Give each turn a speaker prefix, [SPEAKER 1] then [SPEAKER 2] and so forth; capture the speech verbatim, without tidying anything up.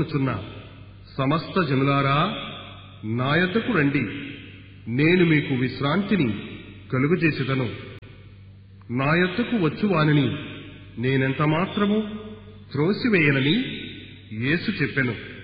[SPEAKER 1] కొనుకొనుచున్న సమస్త జనులారా, నా యొద్దకు రండి, నేను మీకు విశ్రాంతిని కలుగజేసేదను. నా యొద్దకు వచ్చువానిని నేనెంత మాత్రము త్రోసివేయనని యేసు చెప్పెను.